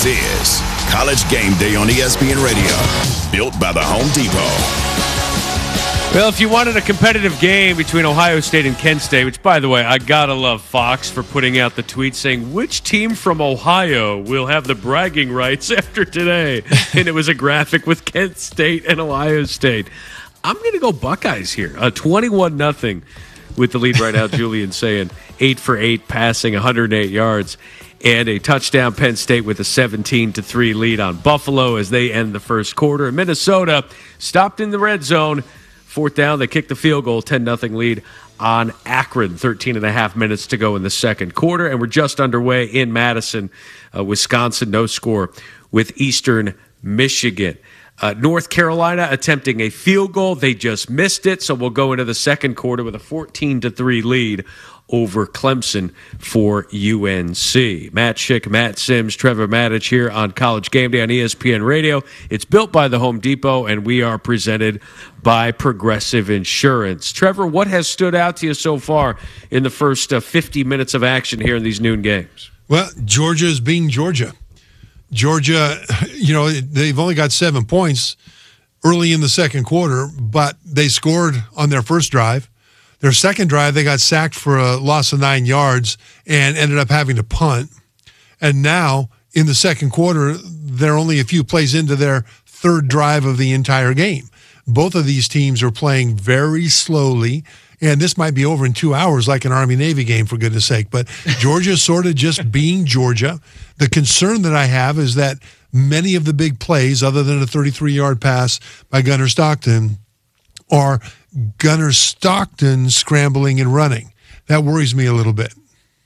This is College Game Day on ESPN Radio, built by the Home Depot. Well, if you wanted a competitive game between Ohio State and Kent State, which, by the way, I gotta love Fox for putting out the tweet saying, which team from Ohio will have the bragging rights after today? And it was a graphic with Kent State and Ohio State. I'm going to go Buckeyes here. 21-0 with the lead right now, Julian saying 8 for 8 passing, 108 yards. And a touchdown, Penn State with a 17-3 lead on Buffalo as they end the first quarter. And Minnesota stopped in the red zone. Fourth down, they kicked the field goal, 10-0 lead on Akron. 13 and a half minutes to go in the second quarter. And we're just underway in Madison, Wisconsin, no score with Eastern Michigan. North Carolina attempting a field goal. They just missed it, so we'll go into the second quarter with a 14-3 lead over Clemson for UNC. Matt Schick, Matt Sims, Trevor Maddich here on College Game Day on ESPN Radio. It's built by the Home Depot, and we are presented by Progressive Insurance. Trevor, what has stood out to you so far in the first 50 minutes of action here in these noon games? Well, Georgia is being Georgia. Georgia, they've only got 7 points early in the second quarter, but they scored on their first drive. Their second drive, they got sacked for a loss of 9 yards and ended up having to punt. And now, in the second quarter, they're only a few plays into their third drive of the entire game. Both of these teams are playing very slowly, and this might be over in 2 hours like an Army-Navy game, for goodness sake. But Georgia's sort of just being Georgia. The concern that I have is that many of the big plays, other than a 33-yard pass by Gunnar Stockton, are Gunnar Stockton scrambling and running. That worries me a little bit.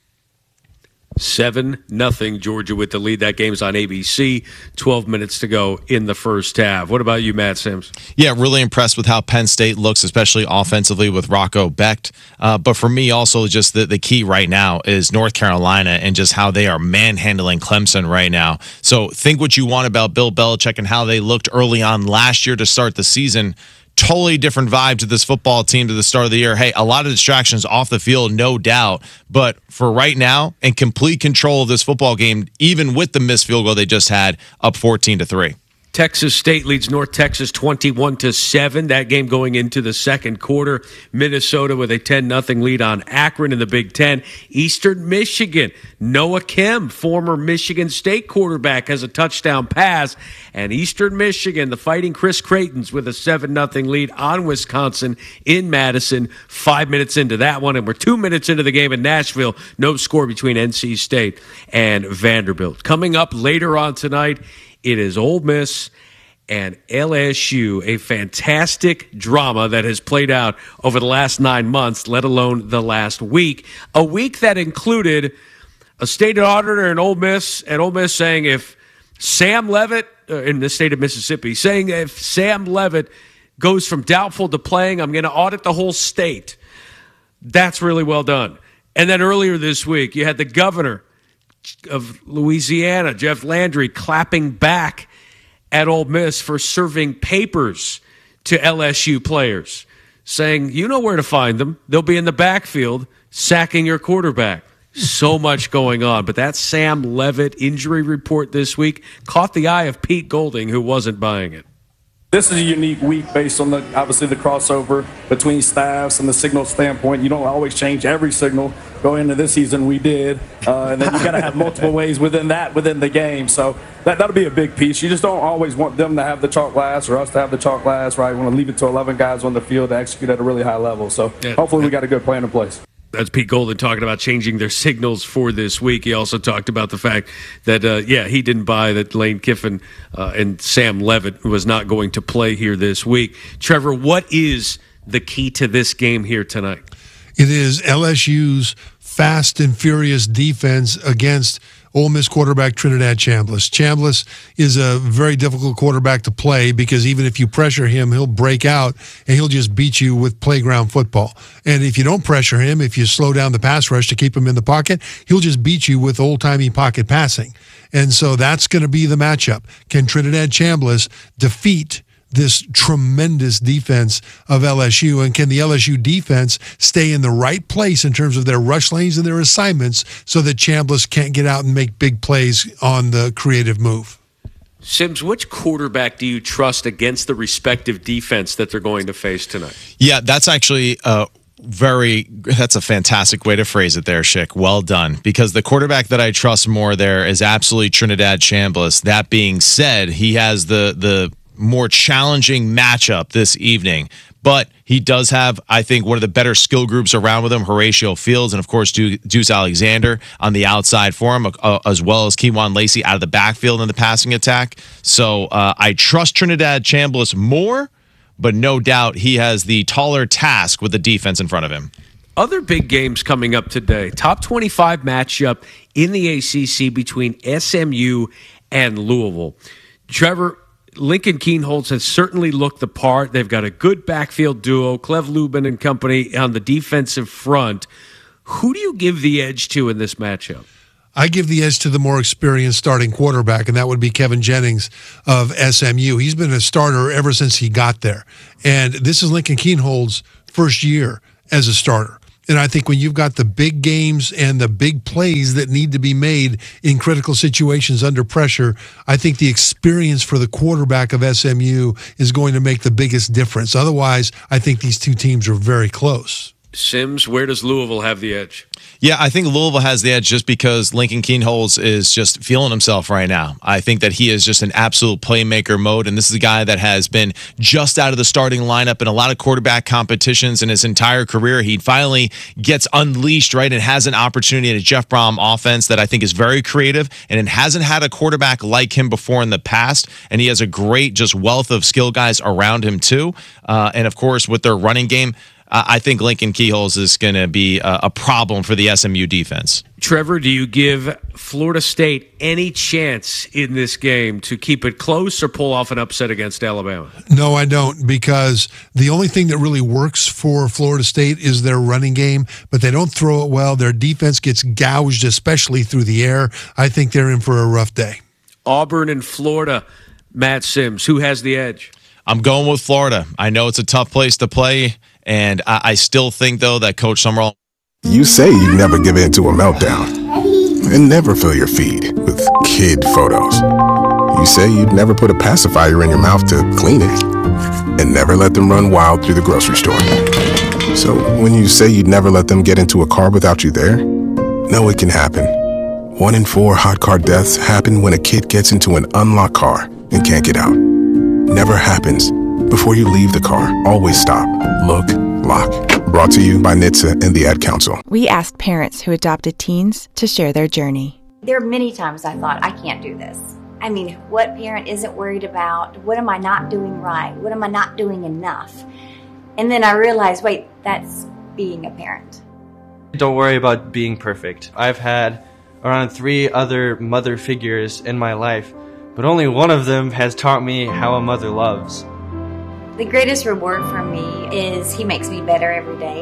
7-0 Georgia with the lead. That game's on ABC. 12 minutes to go in the first half. What about you, Matt Sims? Yeah, really impressed with how Penn State looks, especially offensively with Rocco Becht. But for me, also, just the key right now is North Carolina and just how they are manhandling Clemson right now. So think what you want about Bill Belichick and how they looked early on last year to start the season. Totally different vibe to this football team to the start of the year. Hey, a lot of distractions off the field, no doubt. But for right now, in complete control of this football game, even with the missed field goal they just had, up 14-3. Texas State leads North Texas 21-7. That game going into the second quarter. Minnesota with a 10-0 lead on Akron in the Big Ten. Eastern Michigan, Noah Kim, former Michigan State quarterback, has a touchdown pass. And Eastern Michigan, the Fighting Chris Cretans, with a 7-0 lead on Wisconsin in Madison. 5 minutes into that one, and we're 2 minutes into the game in Nashville. No score between NC State and Vanderbilt. Coming up later on tonight, it is Ole Miss and LSU, a fantastic drama that has played out over the last 9 months, let alone the last week. A week that included a state auditor in Ole Miss, and Ole Miss saying if Sam Leavitt, in the state of Mississippi, saying if Sam Leavitt goes from doubtful to playing, I'm going to audit the whole state. That's really well done. And then earlier this week, you had the governor of Louisiana, Jeff Landry, clapping back at Ole Miss for serving papers to LSU players, saying, you know where to find them. They'll be in the backfield sacking your quarterback. So much going on. But that Sam Leavitt injury report this week caught the eye of Pete Golding, who wasn't buying it. This is a unique week based on obviously the crossover between staffs and the signal standpoint. You don't always change every signal. Going into this season, we did. And then you got to have multiple ways within the game. So that'll be a big piece. You just don't always want them to have the chalk last or us to have the chalk last, right? You want to leave it to 11 guys on the field to execute at a really high level. So hopefully we got a good plan in place. That's Pete Golding talking about changing their signals for this week. He also talked about the fact that, he didn't buy that Lane Kiffin and Sam Leavitt was not going to play here this week. Trevor, what is the key to this game here tonight? It is LSU's fast and furious defense against Ole Miss quarterback Trinidad Chambliss. Chambliss is a very difficult quarterback to play because even if you pressure him, he'll break out and he'll just beat you with playground football. And if you don't pressure him, if you slow down the pass rush to keep him in the pocket, he'll just beat you with old-timey pocket passing. And so that's going to be the matchup. Can Trinidad Chambliss defeat this tremendous defense of LSU, and can the LSU defense stay in the right place in terms of their rush lanes and their assignments so that Chambliss can't get out and make big plays on the creative move? Sims, which quarterback do you trust against the respective defense that they're going to face tonight? Yeah, that's actually that's a fantastic way to phrase it there, Schick. Well done. Because the quarterback that I trust more there is absolutely Trinidad Chambliss. That being said, he has the more challenging matchup this evening. But he does have, I think, one of the better skill groups around with him, Horatio Fields, and, of course, Deuce Alexander on the outside for him, as well as Keywan Lacey out of the backfield in the passing attack. So I trust Trinidad Chambliss more, but no doubt he has the taller task with the defense in front of him. Other big games coming up today. Top 25 matchup in the ACC between SMU and Louisville. Trevor, Lincoln Kienholz has certainly looked the part. They've got a good backfield duo, Cleve Lubin and company on the defensive front. Who do you give the edge to in this matchup? I give the edge to the more experienced starting quarterback, and that would be Kevin Jennings of SMU. He's been a starter ever since he got there. And this is Lincoln Kienholz's first year as a starter. And I think when you've got the big games and the big plays that need to be made in critical situations under pressure, I think the experience for the quarterback of SMU is going to make the biggest difference. Otherwise, I think these two teams are very close. Sims, where does Louisville have the edge? Yeah, I think Louisville has the edge just because Lincoln Kienholz is just feeling himself right now. I think that he is just an absolute playmaker mode, and this is a guy that has been just out of the starting lineup in a lot of quarterback competitions in his entire career. He finally gets unleashed, right, and has an opportunity in a Jeff Brom offense that I think is very creative, and it hasn't had a quarterback like him before in the past, and he has a great just wealth of skill guys around him too. And, of course, with their running game, I think Lincoln Kienholz is going to be a problem for the SMU defense. Trevor, do you give Florida State any chance in this game to keep it close or pull off an upset against Alabama? No, I don't, because the only thing that really works for Florida State is their running game, but they don't throw it well. Their defense gets gouged, especially through the air. I think they're in for a rough day. Auburn and Florida, Matt Sims, who has the edge? I'm going with Florida. I know it's a tough place to play, and I still think, though, that Coach Summerall... You say you never give in to a meltdown and never fill your feed with kid photos. You say you'd never put a pacifier in your mouth to clean it and never let them run wild through the grocery store. So when you say you'd never let them get into a car without you there, no, it can happen. 1 in 4 hot car deaths happen when a kid gets into an unlocked car and can't get out. Never happens. Before you leave the car, always stop, look, lock. Brought to you by NHTSA and the Ad Council. We asked parents who adopted teens to share their journey. There are many times I thought, I can't do this. I mean, what parent isn't worried about? What am I not doing right? What am I not doing enough? And then I realized, wait, that's being a parent. Don't worry about being perfect. I've had around 3 other mother figures in my life, but only one of them has taught me how a mother loves. The greatest reward for me is he makes me better every day.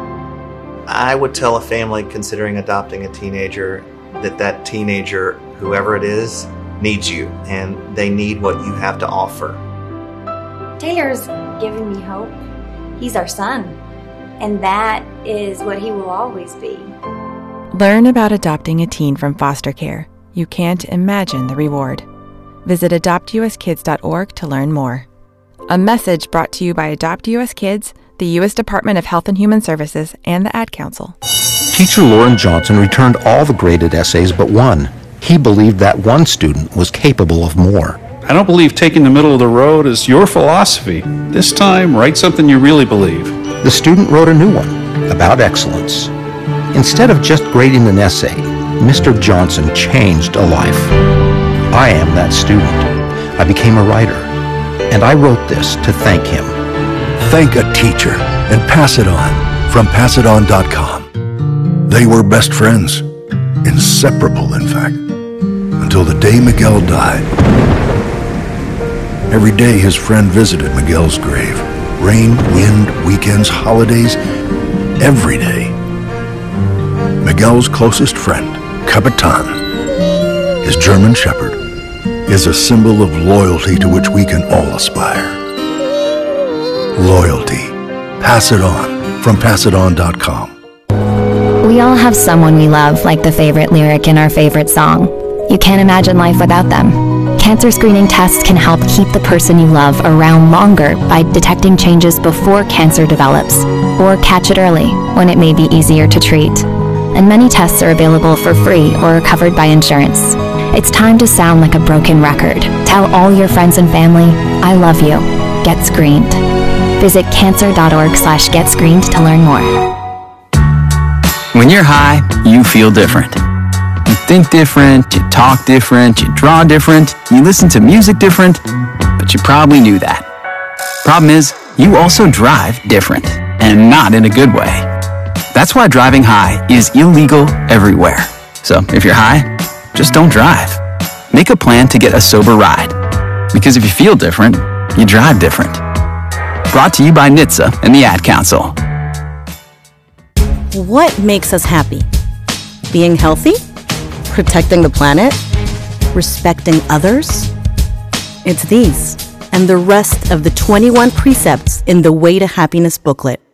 I would tell a family considering adopting a teenager that teenager, whoever it is, needs you, and they need what you have to offer. Taylor's given me hope. He's our son, and that is what he will always be. Learn about adopting a teen from foster care. You can't imagine the reward. Visit adoptuskids.org to learn more. A message brought to you by Adopt US Kids, the U.S. Department of Health and Human Services, and the Ad Council. Teacher Lauren Johnson returned all the graded essays but one. He believed that one student was capable of more. I don't believe taking the middle of the road is your philosophy. This time, write something you really believe. The student wrote a new one about excellence. Instead of just grading an essay, Mr. Johnson changed a life. I am that student. I became a writer. And I wrote this to thank him. Thank a teacher and pass it on from passit.on.com. They were best friends, inseparable in fact, until the day Miguel died. Every day his friend visited Miguel's grave. Rain, wind, weekends, holidays, every day. Miguel's closest friend, Capitan, his German Shepherd, is a symbol of loyalty to which we can all aspire. loyalty. Pass it on from PassItOn.com. We all have someone we love, like the favorite lyric in our favorite song. You can't imagine life without them. Cancer screening tests can help keep the person you love around longer by detecting changes before cancer develops, or catch it early when it may be easier to treat. And many tests are available for free or are covered by insurance. It's time to sound like a broken record. Tell all your friends and family, I love you. Get screened. Visit cancer.org/getscreened to learn more. When you're high, you feel different. You think different, you talk different, you draw different, you listen to music different, but you probably knew that. Problem is, you also drive different, and not in a good way. That's why driving high is illegal everywhere. So if you're high, just don't drive. Make a plan to get a sober ride. Because if you feel different, you drive different. Brought to you by NHTSA and the Ad Council. What makes us happy? Being healthy? Protecting the planet? Respecting others? It's these and the rest of the 21 precepts in the Way to Happiness booklet.